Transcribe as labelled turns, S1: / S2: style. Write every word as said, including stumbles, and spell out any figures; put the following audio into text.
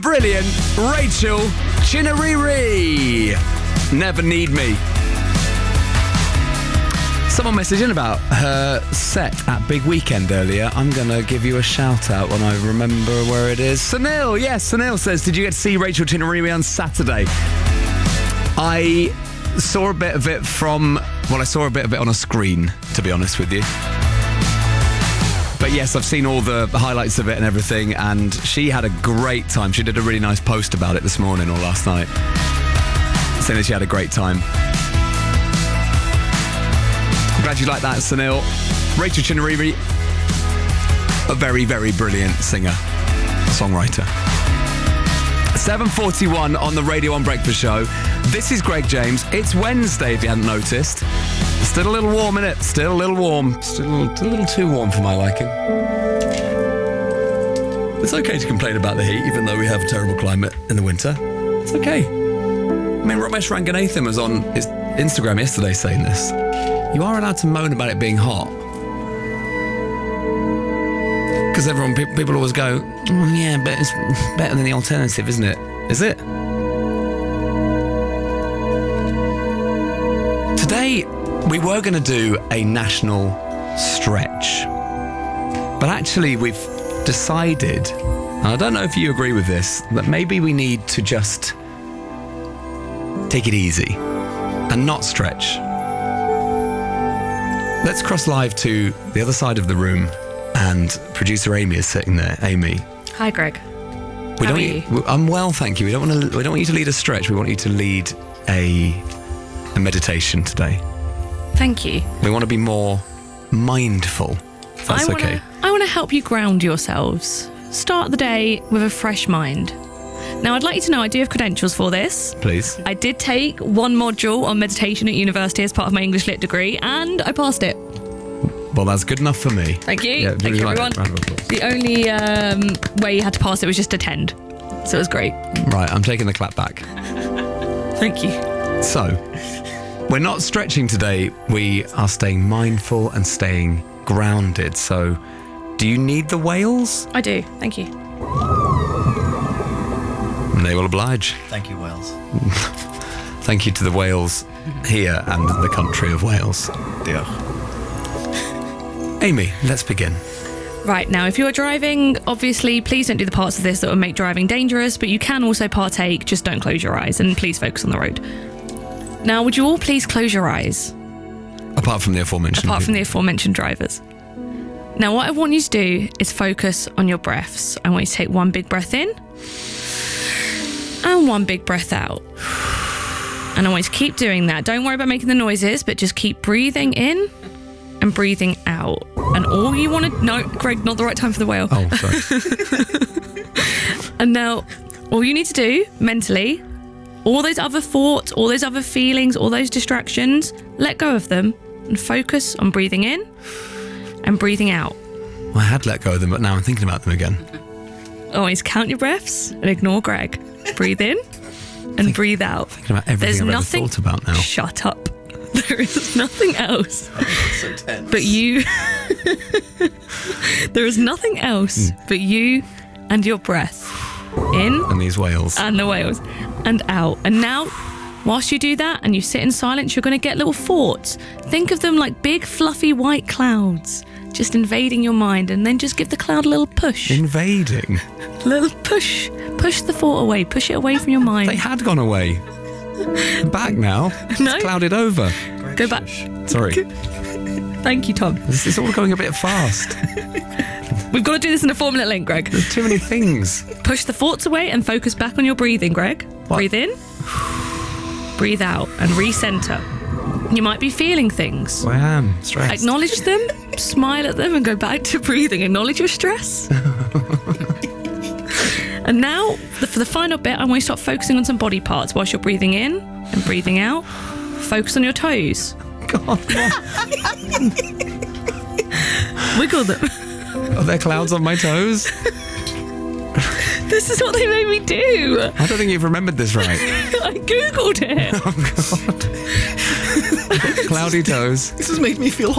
S1: brilliant Rachel Chinariri. Never Need Me. Someone messaged in about her set at Big Weekend earlier. I'm going to give you a shout out when I remember where it is. Sunil, yes, Sunil says, did you get to see Rachel Chinariri on Saturday? I saw a bit of it from, well, I saw a bit of it on a screen, to be honest with you. But yes, I've seen all the highlights of it and everything, and she had a great time. She did a really nice post about it this morning or last night, saying that she had a great time. Glad you like that, Sunil. Rachel Chinariri, a very, very brilliant singer, songwriter. seven forty-one on the Radio one Breakfast Show. This is Greg James. It's Wednesday, if you hadn't noticed. Still a little warm, innit? Still a little warm. Still a little, a little too warm for my liking. It's okay to complain about the heat, even though we have a terrible climate in the winter. It's okay. I mean, Ramesh Ranganathan was on his Instagram yesterday saying this. You are allowed to moan about it being hot. Because everyone, pe- people always go, oh, yeah, but it's better than the alternative, isn't it? Is it? Today, we were going to do a national stretch. But actually, we've decided, and I don't know if you agree with this, that maybe we need to just take it easy and not stretch. Let's cross live to the other side of the room, and producer Amy is sitting there. Amy.
S2: Hi, Greg.
S1: We
S2: How
S1: don't
S2: are you?
S1: we- I'm well, thank you. We don't want to. We don't want you to lead a stretch. We want you to lead a a meditation today.
S2: Thank you.
S1: We want to be more mindful. If that's
S2: I wanna,
S1: okay.
S2: I want to help you ground yourselves. Start the day with a fresh mind. Now, I'd like you to know I do have credentials for this.
S1: Please.
S2: I did take one module on meditation at university as part of my English Lit degree, and I passed it.
S1: Well, that's good enough for me.
S2: Thank you.
S1: Yeah,
S2: Thank
S1: really
S2: you,
S1: like
S2: everyone.
S1: that. Round of applause.
S2: The only um, way you had to pass it was just attend. So it was great.
S1: Right, I'm taking the clap back.
S2: Thank you.
S1: So, we're not stretching today. We are staying mindful and staying grounded. So, do you need the whales?
S2: I do. Thank you.
S1: And they will oblige.
S3: Thank you, Wales.
S1: Thank you to the whales here and the country of Wales.
S3: Dear.
S1: Amy, let's begin.
S2: Right, now, if you're driving, obviously, please don't do the parts of this that will make driving dangerous, but you can also partake. Just don't close your eyes and please focus on the road. Now, would you all please close your eyes?
S1: Apart from the aforementioned.
S2: Apart from the aforementioned drivers. Now, what I want you to do is focus on your breaths. I want you to take one big breath in and one big breath out. And I want you to keep doing that. Don't worry about making the noises, but just keep breathing in and breathing out. And all you want to... No, Greg, not the right time for the whale.
S1: Oh, sorry.
S2: And now, all you need to do mentally, all those other thoughts, all those other feelings, all those distractions, let go of them and focus on breathing in and breathing out.
S1: I had let go of them, but now I'm thinking about them again.
S2: Always count your breaths and ignore Greg. Breathe in and
S1: Think-
S2: breathe out.
S1: Thinking about everything
S2: There's
S1: I've ever
S2: nothing...
S1: thought about now.
S2: Shut up. There is nothing else
S3: So tense.
S2: but you. There is nothing else but you and your breath. In
S1: And these whales.
S2: and the whales and out. And now, whilst you do that and you sit in silence, you're going to get little thoughts. Think of them like big fluffy white clouds just invading your mind, and then just give the cloud a little push.
S1: Invading.
S2: Little push. Push the thought away. Push it away from your mind.
S1: They had gone away. Back now.
S2: No.
S1: It's clouded over.
S2: Go back.
S1: Sorry.
S2: Thank you, Tom.
S1: This is all going a bit fast.
S2: We've got to do this in a four minute link, Greg.
S1: There's too many things.
S2: Push the thoughts away and focus back on your breathing, Greg.
S1: What?
S2: Breathe in. Breathe out and recenter. You might be feeling things.
S1: I am stressed.
S2: Acknowledge them, smile at them, and go back to breathing. Acknowledge your stress. And now, the, for the final bit, I want you to start focusing on some body parts whilst you're breathing in and breathing out. Focus on your toes.
S1: God, what?
S2: Wiggle them.
S1: Are there clouds on my toes?
S2: This is what they made me do.
S1: I don't think you've remembered this right.
S2: I googled it.
S1: Oh, God. Cloudy toes.
S3: This has made me feel